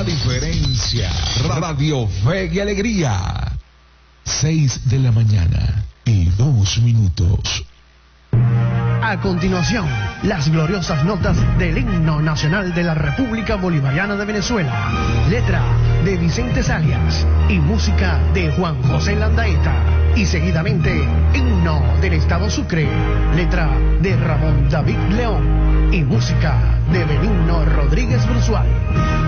diferencia. Radio Fe y Alegría. 6 de la mañana y 2 minutos. A continuación, las gloriosas notas del himno nacional de la República Bolivariana de Venezuela. Letra de Vicente Salias y música de Juan José Landaeta. Y seguidamente, himno del Estado Sucre. Letra de Ramón David León y música de Benigno Rodríguez Brusual.